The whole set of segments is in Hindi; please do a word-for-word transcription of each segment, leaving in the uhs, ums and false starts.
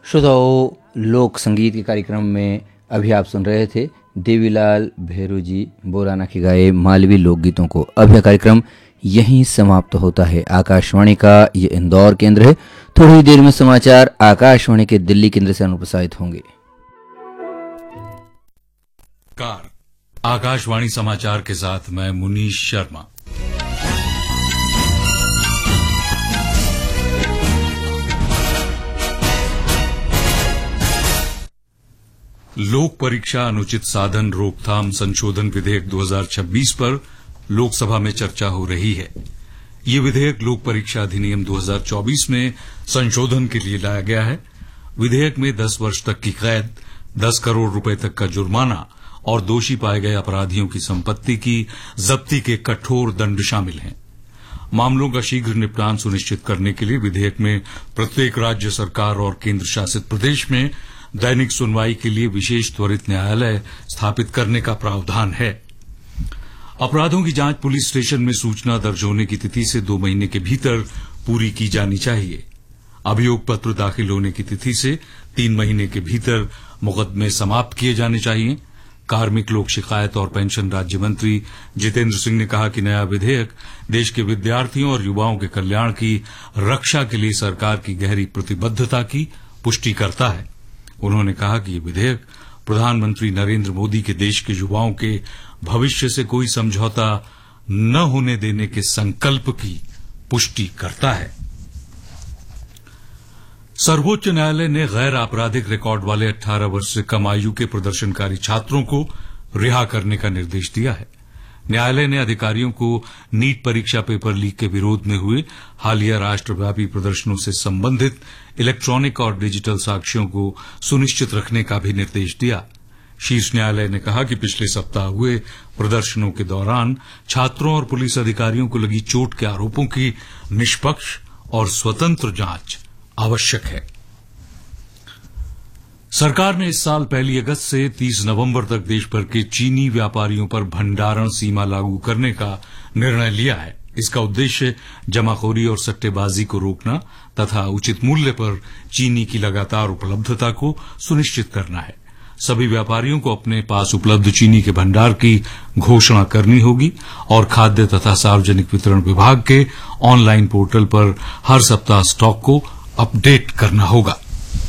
श्रोताओं, लोक संगीत के कार्यक्रम में अभी आप सुन रहे थे देवीलाल भेरू जी बोराना के गाए मालवी लोकगीतों को। अब यह कार्यक्रम यहीं समाप्त होता है। आकाशवाणी का ये इंदौर केंद्र है। थोड़ी देर में समाचार आकाशवाणी के दिल्ली केंद्र से अनुप्रसारित होंगे। आकाशवाणी समाचार के साथ मैं मुनीश शर्मा। लोक परीक्षा अनुचित साधन रोकथाम संशोधन विधेयक दो हज़ार छब्बीस पर लोकसभा में चर्चा हो रही है। ये विधेयक लोक परीक्षा अधिनियम दो हज़ार चौबीस में संशोधन के लिए लाया गया है। विधेयक में दस वर्ष तक की कैद, दस करोड़ रुपए तक का जुर्माना और दोषी पाए गए अपराधियों की संपत्ति की जब्ती के कठोर दंड शामिल हैं। मामलों का शीघ्र निपटान सुनिश्चित करने के लिए विधेयक में प्रत्येक राज्य सरकार और केंद्र शासित प्रदेश में दैनिक सुनवाई के लिए विशेष त्वरित न्यायालय स्थापित करने का प्रावधान है। अपराधों की जांच पुलिस स्टेशन में सूचना दर्ज होने की तिथि से दो महीने के भीतर पूरी की जानी चाहिए। अभियोग पत्र दाखिल होने की तिथि से तीन महीने के भीतर मुकदमे समाप्त किए जाने चाहिए। कार्मिक, लोक शिकायत और पेंशन राज्य मंत्री जितेंद्र सिंह ने कहा कि नया विधेयक देश के विद्यार्थियों और युवाओं के कल्याण की रक्षा के लिए सरकार की गहरी प्रतिबद्धता की पुष्टि करता है। उन्होंने कहा कि ये विधेयक प्रधानमंत्री नरेंद्र मोदी के देश के युवाओं के भविष्य से कोई समझौता न होने देने के संकल्प की पुष्टि करता है। सर्वोच्च न्यायालय ने गैर आपराधिक रिकॉर्ड वाले अठारह वर्ष से कम आयु के प्रदर्शनकारी छात्रों को रिहा करने का निर्देश दिया है। न्यायालय ने अधिकारियों को नीट परीक्षा पेपर लीक के विरोध में हुए हालिया राष्ट्रव्यापी प्रदर्शनों से संबंधित इलेक्ट्रॉनिक और डिजिटल साक्ष्यों को सुनिश्चित रखने का भी निर्देश दिया। शीर्ष न्यायालय ने कहा कि पिछले सप्ताह हुए प्रदर्शनों के दौरान छात्रों और पुलिस अधिकारियों को लगी चोट के आरोपों की निष्पक्ष और स्वतंत्र जांच आवश्यक है। सरकार ने इस साल पहली अगस्त से तीस नवंबर तक देश भर के चीनी व्यापारियों पर भंडारण सीमा लागू करने का निर्णय लिया है। इसका उद्देश्य जमाखोरी और सट्टेबाजी को रोकना तथा उचित मूल्य पर चीनी की लगातार उपलब्धता को सुनिश्चित करना है। सभी व्यापारियों को अपने पास उपलब्ध चीनी के भंडार की घोषणा करनी होगी और खाद्य तथा सार्वजनिक वितरण विभाग के ऑनलाइन पोर्टल पर हर सप्ताह स्टॉक को अपडेट करना होगा।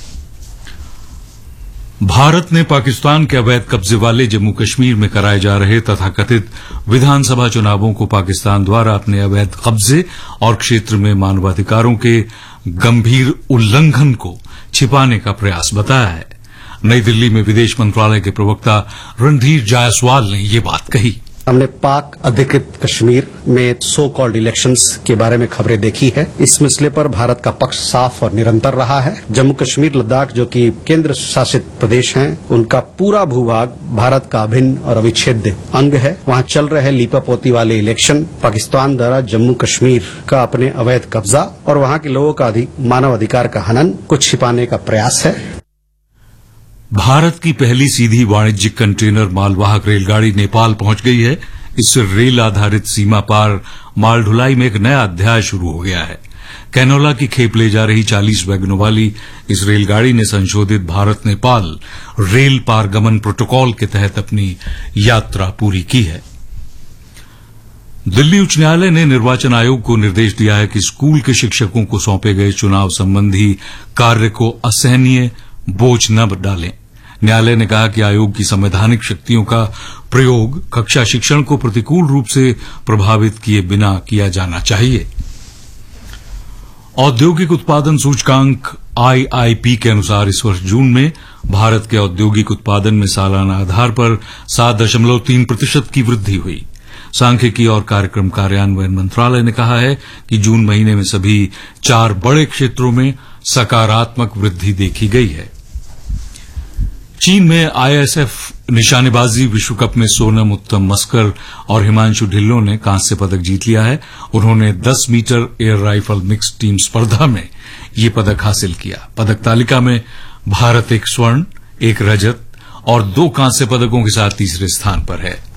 भारत ने पाकिस्तान के अवैध कब्जे वाले जम्मू कश्मीर में कराए जा रहे तथाकथित विधानसभा चुनावों को पाकिस्तान द्वारा अपने अवैध कब्जे और क्षेत्र में मानवाधिकारों के गंभीर उल्लंघन को छिपाने का प्रयास बताया है। नई दिल्ली में विदेश मंत्रालय के प्रवक्ता रणधीर जायसवाल ने ये बात कही। हमने पाक अधिकृत कश्मीर में सो कॉल्ड इलेक्शंस के बारे में खबरें देखी है। इस मसले पर भारत का पक्ष साफ और निरंतर रहा है। जम्मू कश्मीर, लद्दाख जो कि केंद्र शासित प्रदेश हैं, उनका पूरा भूभाग भारत का अभिन्न और अविच्छेद्य अंग है। वहां चल रहे लीपापोती वाले इलेक्शन पाकिस्तान द्वारा जम्मू कश्मीर का अपने अवैध कब्जा और वहां के लोगों का मानव अधिकार का हनन को छिपाने का प्रयास है। भारत की पहली सीधी वाणिज्यिक कंटेनर मालवाहक रेलगाड़ी नेपाल पहुंच गई है। इससे रेल आधारित सीमा पार माल ढुलाई में एक नया अध्याय शुरू हो गया है। कैनोला की खेप ले जा रही चालीस वैगनों वाली इस रेलगाड़ी ने संशोधित भारत नेपाल रेल पारगमन प्रोटोकॉल के तहत अपनी यात्रा पूरी की है। दिल्ली उच्च न्यायालय ने निर्वाचन आयोग को निर्देश दिया है कि स्कूल के शिक्षकों को सौंपे गए चुनाव संबंधी कार्य को असहनीय बोझ न डालें। न्यायालय ने कहा कि आयोग की संवैधानिक शक्तियों का प्रयोग कक्षा शिक्षण को प्रतिकूल रूप से प्रभावित किए बिना किया जाना चाहिए। औद्योगिक उत्पादन सूचकांक आईआईपी के अनुसार इस वर्ष जून में भारत के औद्योगिक उत्पादन में सालाना आधार पर सात दशमलव तीन प्रतिशत की वृद्धि हुई। सांख्यिकी और कार्यक्रम कार्यान्वयन मंत्रालय ने कहा है कि जून महीने में सभी चार बड़े क्षेत्रों में सकारात्मक वृद्धि देखी गई है। चीन में आईएसएफ निशानेबाजी विश्व कप में सोनम उत्तम मस्कर और हिमांशु ढिल्लों ने कांस्य पदक जीत लिया है। उन्होंने दस metre air rifle mix team स्पर्धा में ये पदक हासिल किया। पदक तालिका में भारत एक स्वर्ण, एक रजत और दो कांस्य पदकों के साथ तीसरे स्थान पर है।